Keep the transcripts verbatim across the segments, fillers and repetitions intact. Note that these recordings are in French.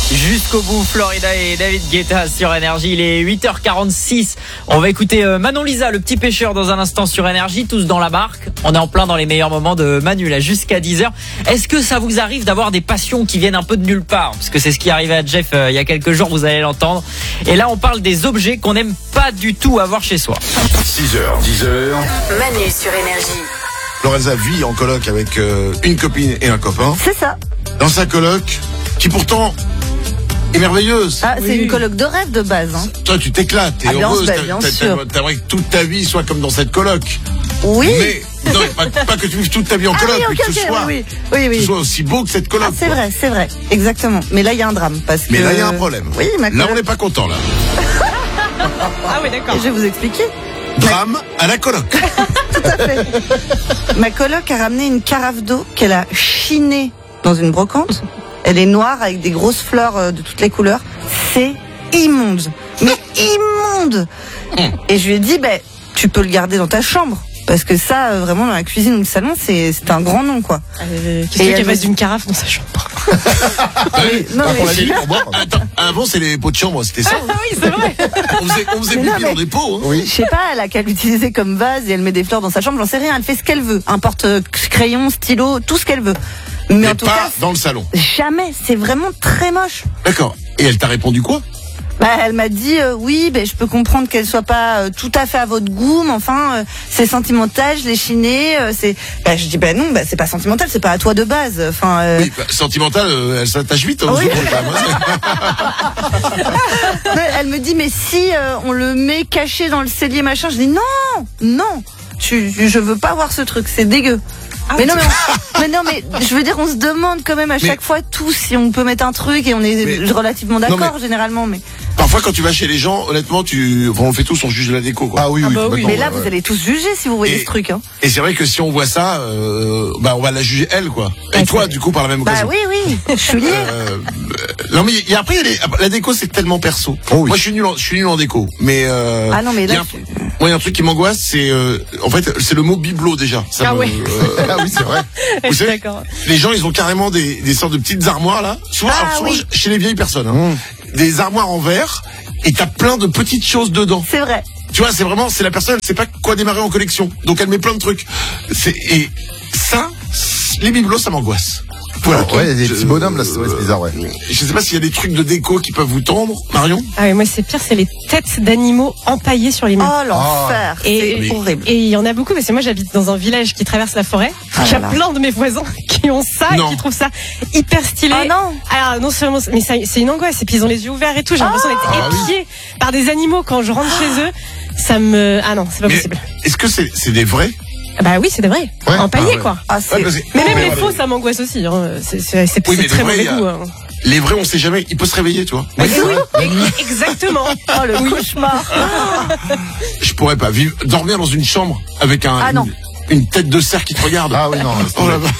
Jusqu'au bout, Florida et David Guetta sur Énergie. Il est huit heures quarante-six. On va écouter Manon Lisa, le petit pêcheur, dans un instant sur Énergie. Tous dans la barque. On est en plein dans les meilleurs moments de Manu, là, jusqu'à dix heures. Est-ce que ça vous arrive d'avoir des passions qui viennent un peu de nulle part? Parce que c'est ce qui est arrivé à Jeff euh, il y a quelques jours, vous allez l'entendre. Et là, on parle des objets qu'on n'aime pas du tout avoir chez soi. six heures, dix heures. Manu sur Énergie. Lorenza vit en coloc avec euh, une copine et un copain. C'est ça. Dans sa coloc, qui pourtant est merveilleuse. Ah, c'est Oui. une coloc de rêve de base. Hein. Toi, tu t'éclates, t'es Ah, bien, heureuse, bah, t'a- bien t'a- sûr. t'aimerais que toute ta vie soit comme dans cette coloc. Oui. Mais, non, pas, pas que tu vives toute ta vie en Ah coloc, oui, mais ok, que ce ok, soit, oui, oui, oui. que ce soit aussi beau que cette coloc. Ah, c'est quoi. vrai, c'est vrai. Exactement. Mais là, il y a un drame. Parce que... Mais là, il y a un problème. Oui, ma Là, coloc... on n'est pas content, là. Ah oui, d'accord. Et je vais vous expliquer. Drame à la coloc. Tout à fait. Ma coloc a ramené une carafe d'eau qu'elle a chinée dans une brocante. Elle est noire avec des grosses fleurs euh, de toutes les couleurs. C'est immonde. Mais immonde. Et je lui ai dit, ben, tu peux le garder dans ta chambre. Parce que ça, euh, vraiment, dans la cuisine ou le salon, c'est, c'est un grand nom, quoi. Euh, Qu'est-ce Et que elle qu'elle me fasse dit- d'une carafe dans sa chambre? Oui, non, Ah, mais- pour la vie, pour boire. Attends, avant, c'est les pots de chambre, c'était ça. Ah oui, c'est vrai. On faisait, on faisait Mais pipi non, mais- dans des pots. Hein. Je sais pas, elle a qu'à l'utiliser comme vase et elle met des fleurs dans sa chambre, j'en sais rien, elle fait ce qu'elle veut. Un porte-crayon, stylo, tout ce qu'elle veut. Mais, Mais en tout pas cas, dans le salon. jamais, c'est vraiment très moche. D'accord. Et elle t'a répondu quoi? Bah, elle m'a dit euh, oui, ben je peux comprendre qu'elle soit pas euh, tout à fait à votre goût, mais enfin euh, c'est sentimental, je l'ai chiné, euh, c'est. Bah, je dis bah non, bah c'est pas sentimental, c'est pas à toi de base. Enfin. Euh... Oui, bah, sentimentale, euh, elle s'attache vite. Hein, aux Oui. épaules, quand même, hein. mais elle me dit mais si euh, on le met caché dans le cellier machin, je dis non, non, tu, je veux pas voir ce truc, c'est dégueu. mais non mais, on- mais non mais je veux dire on se demande quand même à Mais- chaque fois tous si on peut mettre un truc et on est Mais- relativement Non, d'accord mais- généralement mais. Parfois, quand tu vas chez les gens, honnêtement, tu, enfin, on le fait tous, on juge de la déco, quoi. Ah oui, Ah oui, bah oui. complètement, Mais là, ouais, vous ouais. allez tous juger si vous voyez Et- ce truc. Hein. Et c'est vrai que si on voit ça, euh, bah, on va la juger elle, quoi. Et Ouais, toi, c'est- du coup, par la même Bah occasion. oui, oui, je suis liée. Euh, non mais il y a- après il y a les- la déco c'est tellement perso. Oh oui. Moi je suis nul en, je suis nul en déco, mais euh, Ah non, mais il y a là, un, tu- moi il y a un truc qui m'angoisse, c'est euh, en fait c'est le mot bibelot déjà. Ça Ah me- ouais. euh, Ah oui, c'est vrai. Je vous suis savez, d'accord. les gens ils ont carrément des, des sortes de petites armoires là. Souvent, Ah alors, souvent, oui. chez les vieilles personnes, hein, des armoires en verre et t'as plein de petites choses dedans. C'est vrai. Tu vois, c'est vraiment, c'est la personne, elle sait pas quoi démarrer en collection. Donc elle met plein de trucs. C'est, et ça, les bibelots, ça m'angoisse. Voilà. Ouais, il y a des Je- petits bonhommes, là, c'est ouais, c'est bizarre, ouais. Je sais pas s'il y a des trucs de déco qui peuvent vous tendre, Marion. Ah oui, moi c'est pire, c'est les têtes d'animaux empaillées sur les murs. Oh l'enfer, Et- c'est horrible. Et il y en a beaucoup parce que moi j'habite dans un village qui traverse la forêt. Ah Il y a là là. plein de mes voisins qui ont ça Non. et qui trouvent ça hyper stylé. Ah non. Alors non seulement, mais ça- c'est une angoisse. Et puis ils ont les yeux ouverts et tout. J'ai l'impression d'être Ah oui. épiée par des animaux quand je rentre chez eux. Ça me, ah non, c'est pas Mais possible. est-ce que c'est, c'est des vrais? Bah oui, c'est des vrais. Ouais. Empaillés Ah ouais. quoi. Ah, Ouais, c'est... parce que- Mais même mais les voilà. faux, ça m'angoisse aussi. Hein. C'est, c'est, c'est, Oui, mais c'est très les vrais, mauvais il y a- goût. Hein. Les vrais, on sait jamais. Il peut se réveiller, tu vois. Oui, oui, exactement. Oh le cauchemar. Je pourrais pas vivre, dormir dans une chambre avec un, Ah, non. une, une tête de cerf qui te regarde. Ah oui, non. laisse Oh tomber.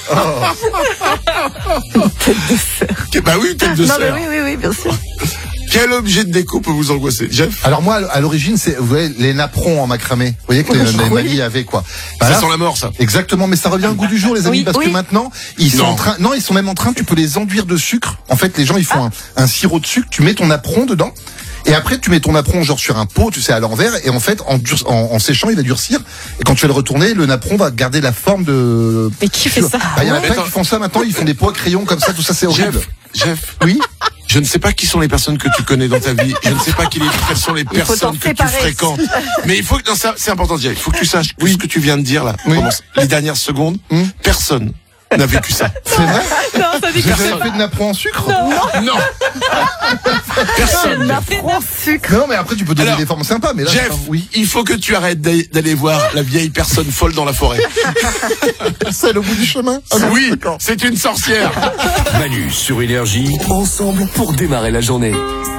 là bas. Bah oui, tête de Non mais cerf. oui, oui, oui, bien sûr. Quel objet de déco peut vous angoisser, Jeff? Alors moi, à l'origine, c'est, vous voyez, les napperons en macramé. Vous voyez que les, les mamies avaient, quoi. Bah Ça là, sent la mort, ça. exactement, mais ça revient au goût du jour, les amis, Oui, parce oui. que maintenant, ils sont Non. en train, non, ils sont même en train, tu peux les enduire de sucre. En fait, les gens, ils font un, un sirop de sucre, tu mets ton napperon dedans, et après, tu mets ton napperon, genre, sur un pot, tu sais, à l'envers, et en fait, en, dur- en, en séchant, il va durcir, et quand tu vas le retourner, le napperon va garder la forme de... Mais qui fait ça? Bah, il y en a Ouais. plein qui font ça maintenant, ils font des pots à crayon comme ça, tout ça, c'est horrible. Jeff, Jeff, Oui? je ne sais pas qui sont les personnes que tu connais dans ta vie. Je ne sais pas qui les, quelles sont les faut personnes t'en que tu séparer. fréquentes. Mais il faut que, non, ça, c'est important, Jeff. Il faut que tu saches que ce que tu viens de dire là, Oui. pendant les dernières secondes, Hmm. personne n'a vécu ça. C'est vrai? Non, ça Vous avez fait de napperon en sucre? Non. Personne. Napperon sucre. Non, mais après, tu peux donner Alors, des formes sympas, mais là, Jeff, oui. il faut que tu arrêtes d'aller d'aller voir la vieille personne folle dans la forêt. C'est au bout du chemin? Ah, Oui, d'accord. c'est une sorcière. Manu sur Énergie, ensemble pour démarrer la journée.